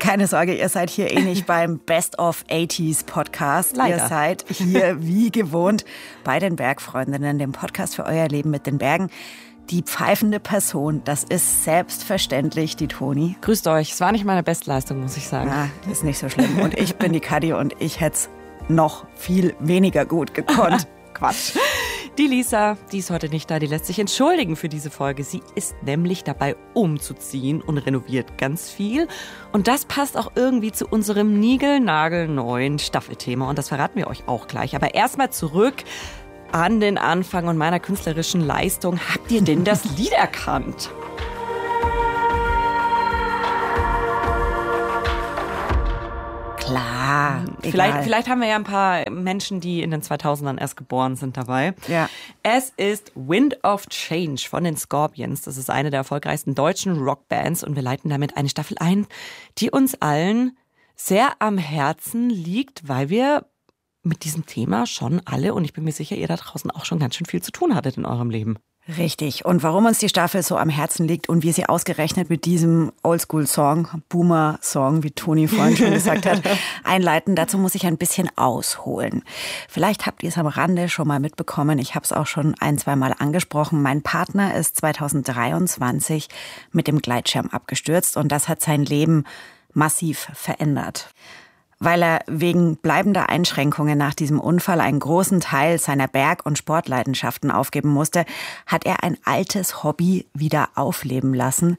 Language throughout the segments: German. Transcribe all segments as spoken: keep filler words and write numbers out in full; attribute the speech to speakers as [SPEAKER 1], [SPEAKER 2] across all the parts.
[SPEAKER 1] keine Sorge, ihr seid hier eh nicht beim Best of achtziger Podcast.
[SPEAKER 2] Leider.
[SPEAKER 1] Ihr seid hier wie gewohnt bei den Bergfreundinnen, dem Podcast für euer Leben mit den Bergen. Die pfeifende Person, das ist selbstverständlich die Toni.
[SPEAKER 2] Grüßt euch, es war nicht meine Bestleistung, muss ich sagen.
[SPEAKER 1] Ah, ist nicht so schlimm. Und ich bin die Kadi und ich hätte es noch viel weniger gut gekonnt.
[SPEAKER 2] Quatsch. Die Lisa, die ist heute nicht da, die lässt sich entschuldigen für diese Folge. Sie ist nämlich dabei umzuziehen und renoviert ganz viel. Und das passt auch irgendwie zu unserem niegelnagelneuen Staffelthema. Und das verraten wir euch auch gleich. Aber erstmal zurück an den Anfang und meiner künstlerischen Leistung. Habt ihr denn das Lied erkannt?
[SPEAKER 1] Klar,
[SPEAKER 2] Vielleicht, vielleicht haben wir ja ein paar Menschen, die in den zweitausendern erst geboren sind, dabei.
[SPEAKER 1] Ja.
[SPEAKER 2] Es ist Wind of Change von den Scorpions. Das ist eine der erfolgreichsten deutschen Rockbands und wir leiten damit eine Staffel ein, die uns allen sehr am Herzen liegt, weil wir mit diesem Thema schon alle, und ich bin mir sicher, ihr da draußen auch schon ganz schön viel zu tun hattet in eurem Leben.
[SPEAKER 1] Richtig. Und warum uns die Staffel so am Herzen liegt und wir sie ausgerechnet mit diesem Oldschool-Song, Boomer-Song, wie Toni vorhin schon gesagt hat, einleiten, dazu muss ich ein bisschen ausholen. Vielleicht habt ihr es am Rande schon mal mitbekommen. Ich habe es auch schon ein, zwei Mal angesprochen. Mein Partner ist zweitausenddreiundzwanzig mit dem Gleitschirm abgestürzt und das hat sein Leben massiv verändert. Weil er wegen bleibender Einschränkungen nach diesem Unfall einen großen Teil seiner Berg- und Sportleidenschaften aufgeben musste, hat er ein altes Hobby wieder aufleben lassen.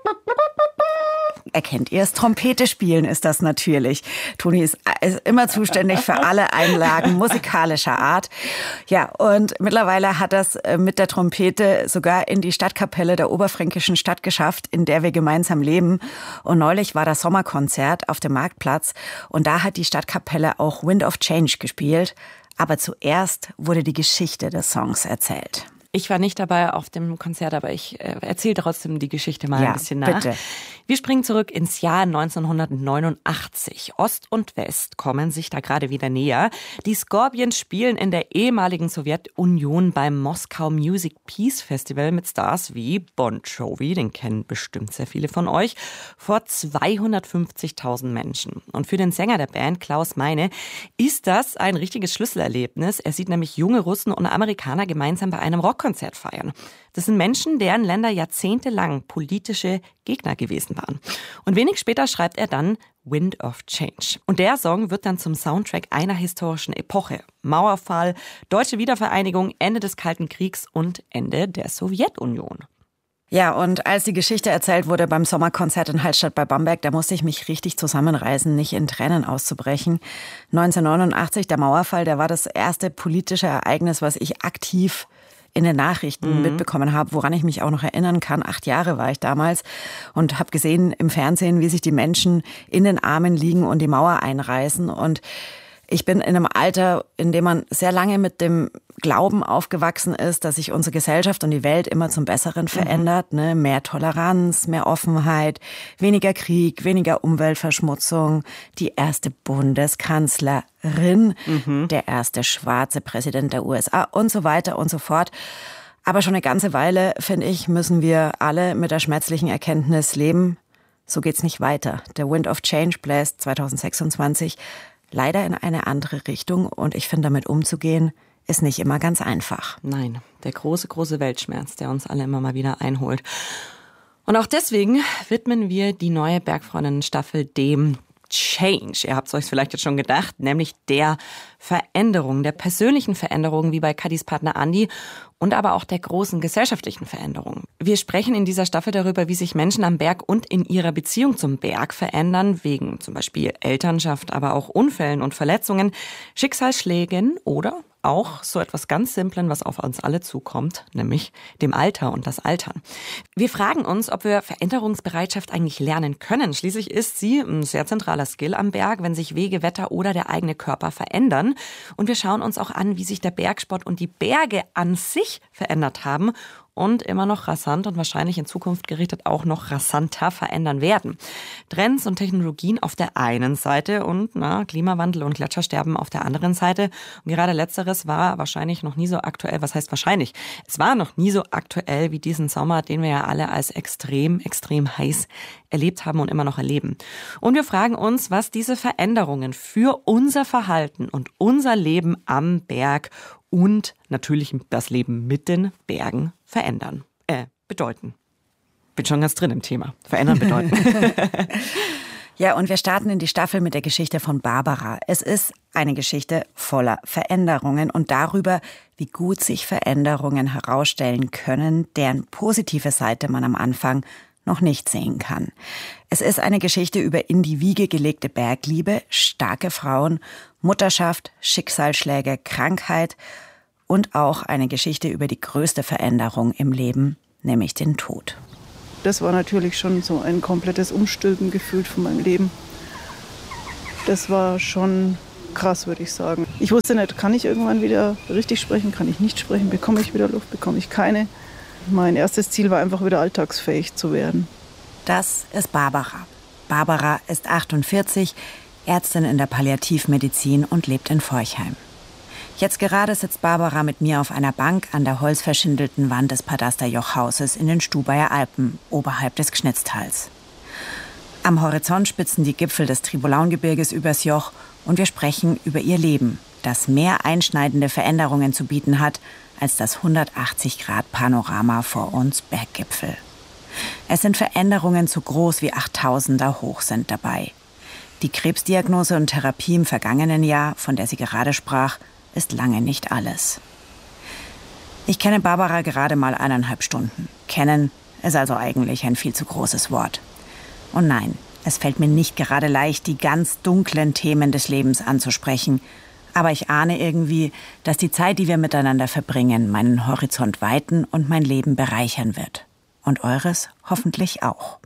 [SPEAKER 1] Erkennt ihr es? Trompete spielen ist das natürlich. Toni ist, ist immer zuständig für alle Einlagen musikalischer Art. Ja, und mittlerweile hat das mit der Trompete sogar in die Stadtkapelle der oberfränkischen Stadt geschafft, in der wir gemeinsam leben. Und neulich war das Sommerkonzert auf dem Marktplatz und da hat die Stadtkapelle auch Wind of Change gespielt. Aber zuerst wurde die Geschichte des Songs erzählt.
[SPEAKER 2] Ich war nicht dabei auf dem Konzert, aber ich äh, erzähle trotzdem die Geschichte mal
[SPEAKER 1] ja,
[SPEAKER 2] ein bisschen nach.
[SPEAKER 1] Bitte.
[SPEAKER 2] Wir springen zurück ins Jahr neunzehnhundertneunundachtzig. Ost und West kommen sich da gerade wieder näher. Die Scorpions spielen in der ehemaligen Sowjetunion beim Moskau Music Peace Festival mit Stars wie Bon Jovi, den kennen bestimmt sehr viele von euch, vor zweihundertfünfzigtausend Menschen. Und für den Sänger der Band, Klaus Meine, ist das ein richtiges Schlüsselerlebnis. Er sieht nämlich junge Russen und Amerikaner gemeinsam bei einem Rockkonzert feiern. Das sind Menschen, deren Länder jahrzehntelang politische Gegner gewesen waren. Und wenig später schreibt er dann Wind of Change. Und der Song wird dann zum Soundtrack einer historischen Epoche. Mauerfall, deutsche Wiedervereinigung, Ende des Kalten Kriegs und Ende der Sowjetunion.
[SPEAKER 1] Ja, und als die Geschichte erzählt wurde beim Sommerkonzert in Hallstatt bei Bamberg, da musste ich mich richtig zusammenreißen, nicht in Tränen auszubrechen. neunzehnhundertneunundachtzig, der Mauerfall, der war das erste politische Ereignis, was ich aktiv in den Nachrichten mhm. mitbekommen habe, woran ich mich auch noch erinnern kann. Acht Jahre war ich damals und habe gesehen im Fernsehen, wie sich die Menschen in den Armen liegen und die Mauer einreißen. Und ich bin in einem Alter, in dem man sehr lange mit dem Glauben aufgewachsen ist, dass sich unsere Gesellschaft und die Welt immer zum Besseren verändert. Ne? Mehr Toleranz, mehr Offenheit, weniger Krieg, weniger Umweltverschmutzung. Die erste Bundeskanzlerin, mhm. der erste schwarze Präsident der U S A und so weiter und so fort. Aber schon eine ganze Weile, finde ich, müssen wir alle mit der schmerzlichen Erkenntnis leben, so geht's nicht weiter. Der Wind of Change bläst zweitausendsechsundzwanzig leider in eine andere Richtung und ich finde, damit umzugehen, ist nicht immer ganz einfach.
[SPEAKER 2] Nein, der große, große Weltschmerz, der uns alle immer mal wieder einholt. Und auch deswegen widmen wir die neue Bergfreundinnen-Staffel dem Change. Ihr habt es euch vielleicht jetzt schon gedacht, nämlich der Veränderung, der persönlichen Veränderung, wie bei Kadis Partner Andi, und aber auch der großen gesellschaftlichen Veränderung. Wir sprechen in dieser Staffel darüber, wie sich Menschen am Berg und in ihrer Beziehung zum Berg verändern, wegen zum Beispiel Elternschaft, aber auch Unfällen und Verletzungen, Schicksalsschlägen oder auch so etwas ganz Simplen, was auf uns alle zukommt, nämlich dem Alter und das Altern. Wir fragen uns, ob wir Veränderungsbereitschaft eigentlich lernen können. Schließlich ist sie ein sehr zentraler Skill am Berg, wenn sich Wege, Wetter oder der eigene Körper verändern. Und wir schauen uns auch an, wie sich der Bergsport und die Berge an sich verändert haben und immer noch rasant und wahrscheinlich in Zukunft gerichtet auch noch rasanter verändern werden. Trends und Technologien auf der einen Seite und na, Klimawandel und Gletschersterben auf der anderen Seite. Und gerade letzteres war wahrscheinlich noch nie so aktuell. Was heißt wahrscheinlich? Es war noch nie so aktuell wie diesen Sommer, den wir ja alle als extrem, extrem heiß erlebt haben und immer noch erleben. Und wir fragen uns, was diese Veränderungen für unser Verhalten und unser Leben am Berg und natürlich das Leben mit den Bergen verändern, äh, bedeuten. Bin schon ganz drin im Thema. Verändern bedeuten.
[SPEAKER 1] Ja, und wir starten in die Staffel mit der Geschichte von Barbara. Es ist eine Geschichte voller Veränderungen und darüber, wie gut sich Veränderungen herausstellen können, deren positive Seite man am Anfang noch nicht sehen kann. Es ist eine Geschichte über in die Wiege gelegte Bergliebe, starke Frauen, Mutterschaft, Schicksalsschläge, Krankheit und auch eine Geschichte über die größte Veränderung im Leben, nämlich den Tod.
[SPEAKER 3] Das war natürlich schon so ein komplettes Umstülpen gefühlt von meinem Leben. Das war schon krass, würde ich sagen. Ich wusste nicht, kann ich irgendwann wieder richtig sprechen, kann ich nicht sprechen, bekomme ich wieder Luft, bekomme ich keine. Mein erstes Ziel war einfach wieder alltagsfähig zu werden.
[SPEAKER 1] Das ist Barbara. Barbara ist achtundvierzig, Ärztin in der Palliativmedizin und lebt in Forchheim. Jetzt gerade sitzt Barbara mit mir auf einer Bank an der holzverschindelten Wand des Padasterjoch-Hauses in den Stubaier Alpen, oberhalb des Gschnitztals. Am Horizont spitzen die Gipfel des Tribolaungebirges übers Joch und wir sprechen über ihr Leben, das mehr einschneidende Veränderungen zu bieten hat als das hundertachtzig Grad Panorama vor uns Berggipfel. Es sind Veränderungen so groß wie achttausender hoch sind dabei. Die Krebsdiagnose und Therapie im vergangenen Jahr, von der sie gerade sprach, ist lange nicht alles. Ich kenne Barbara gerade mal eineinhalb Stunden. Kennen ist also eigentlich ein viel zu großes Wort. Und nein, es fällt mir nicht gerade leicht, die ganz dunklen Themen des Lebens anzusprechen. Aber ich ahne irgendwie, dass die Zeit, die wir miteinander verbringen, meinen Horizont weiten und mein Leben bereichern wird. Und eures hoffentlich auch.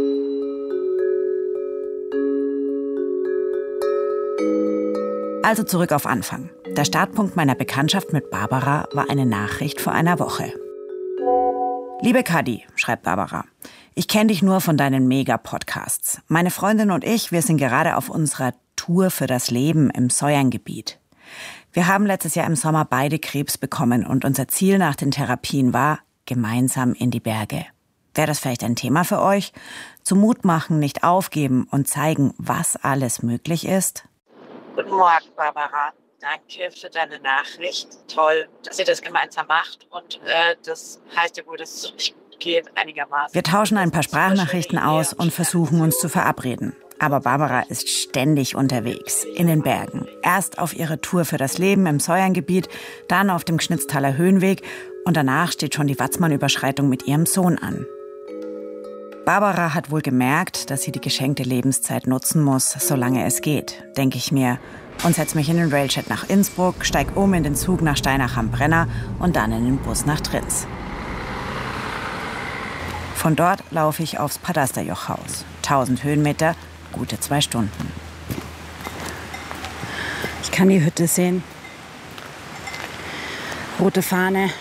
[SPEAKER 1] Also zurück auf Anfang. Der Startpunkt meiner Bekanntschaft mit Barbara war eine Nachricht vor einer Woche. Liebe Kadi, schreibt Barbara, ich kenne dich nur von deinen Mega-Podcasts. Meine Freundin und ich, wir sind gerade auf unserer Tour für das Leben im Säuerngebiet. Wir haben letztes Jahr im Sommer beide Krebs bekommen und unser Ziel nach den Therapien war, gemeinsam in die Berge. Wäre das vielleicht ein Thema für euch? Zum Mut machen, nicht aufgeben und zeigen, was alles möglich ist?
[SPEAKER 4] Guten Morgen, Barbara. Danke für deine Nachricht. Toll, dass ihr das gemeinsam macht. Und äh, das heißt ja wohl, dass es euch geht einigermaßen.
[SPEAKER 1] Wir tauschen ein paar Sprachnachrichten aus und versuchen uns zu verabreden. Aber Barbara ist ständig unterwegs, in den Bergen. Erst auf ihrer Tour für das Leben im Säuerngebiet, dann auf dem Gschnitztaler Höhenweg und danach steht schon die Watzmann-Überschreitung mit ihrem Sohn an. Barbara hat wohl gemerkt, dass sie die geschenkte Lebenszeit nutzen muss, solange es geht, denke ich mir, und setze mich in den Railjet nach Innsbruck, steig um in den Zug nach Steinach am Brenner und dann in den Bus nach Tritz. Von dort laufe ich aufs Padasterjoch-Haus. tausend Höhenmeter, gute zwei Stunden.
[SPEAKER 5] Ich kann die Hütte sehen. Rote Fahne.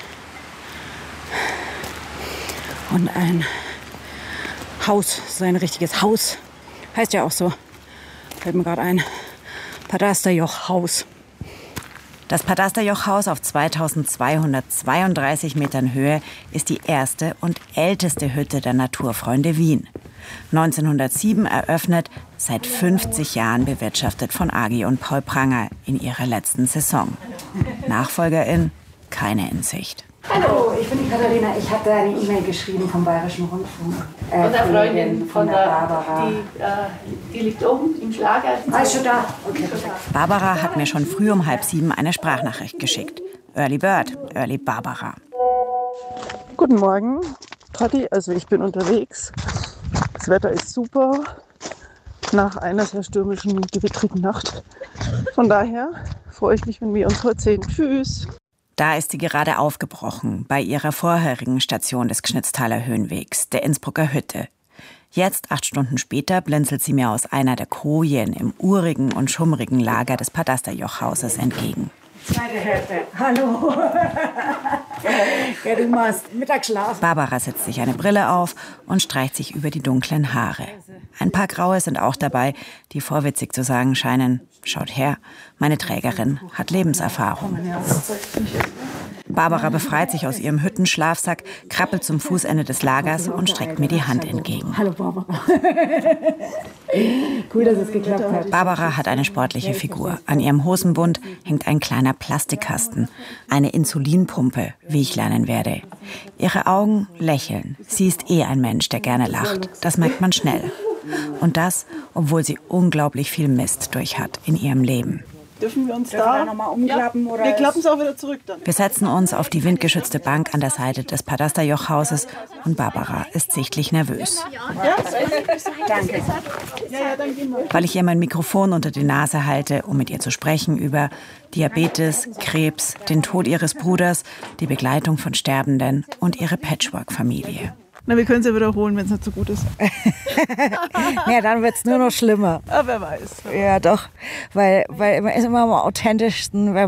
[SPEAKER 5] Und ein Haus, so ein richtiges Haus. Heißt ja auch so. Fällt mir gerade ein. Padasterjoch-Haus.
[SPEAKER 1] Das Padasterjoch-Haus auf zweitausendzweihundertzweiunddreißig Metern Höhe ist die erste und älteste Hütte der Naturfreunde Wien. neunzehnhundertsieben eröffnet, seit fünfzig Jahren bewirtschaftet von Agi und Paul Pranger in ihrer letzten Saison. Nachfolgerin keine in Sicht.
[SPEAKER 5] Hallo, ich bin die Katharina. Ich habe da eine E-Mail geschrieben vom Bayerischen Rundfunk. Äh,
[SPEAKER 6] von der Freundin, von, von der, der
[SPEAKER 5] Barbara.
[SPEAKER 6] Die, äh, die liegt oben im Schlager.
[SPEAKER 5] Ah, ist schon da? Okay, perfekt.
[SPEAKER 1] Barbara hat mir schon früh um halb sieben eine Sprachnachricht geschickt. Early Bird, Early Barbara.
[SPEAKER 3] Guten Morgen, Kathi. Also ich bin unterwegs. Das Wetter ist super. Nach einer sehr stürmischen, gewittrigen Nacht. Von daher freue ich mich, wenn wir uns heute sehen. Tschüss.
[SPEAKER 1] Da ist sie gerade aufgebrochen, bei ihrer vorherigen Station des Gschnitztaler Höhenwegs, der Innsbrucker Hütte. Jetzt, acht Stunden später, blinzelt sie mir aus einer der Kojen im urigen und schummrigen Lager des Padasterjoch-Hauses entgegen.
[SPEAKER 5] Zweite Hälfte. Hallo. Ja, du machst Mittagsschlaf.
[SPEAKER 1] Barbara setzt sich eine Brille auf und streicht sich über die dunklen Haare. Ein paar graue sind auch dabei, die vorwitzig zu sagen scheinen: Schaut her, meine Trägerin hat Lebenserfahrung. Barbara befreit sich aus ihrem Hüttenschlafsack, krabbelt zum Fußende des Lagers und streckt mir die Hand entgegen.
[SPEAKER 5] Hallo Barbara. Cool, dass es geklappt hat.
[SPEAKER 1] Barbara hat eine sportliche Figur. An ihrem Hosenbund hängt ein kleiner Plastikkasten, eine Insulinpumpe, wie ich lernen werde. Ihre Augen lächeln. Sie ist eh ein Mensch, der gerne lacht. Das merkt man schnell. Und das, obwohl sie unglaublich viel Mist durch hat in ihrem Leben.
[SPEAKER 3] Dürfen wir uns
[SPEAKER 5] Dürfen
[SPEAKER 3] da
[SPEAKER 5] wir noch mal umklappen?
[SPEAKER 3] Ja,
[SPEAKER 5] oder
[SPEAKER 3] wir klappen es auch wieder zurück dann.
[SPEAKER 1] Wir setzen uns auf die windgeschützte Bank an der Seite des Padasterjoch-Hauses und Barbara ist sichtlich nervös.
[SPEAKER 3] Ja? Danke. Ja, ja, dann gehen wir.
[SPEAKER 1] Weil ich ihr mein Mikrofon unter die Nase halte, um mit ihr zu sprechen über Diabetes, Krebs, den Tod ihres Bruders, die Begleitung von Sterbenden und ihre Patchwork-Familie.
[SPEAKER 3] Na, wir können es ja wiederholen, wenn es nicht so gut ist.
[SPEAKER 1] Ja, dann wird es nur noch schlimmer.
[SPEAKER 3] Aber wer weiß.
[SPEAKER 1] Ja, doch. Weil, weil es ist immer am authentischsten, wenn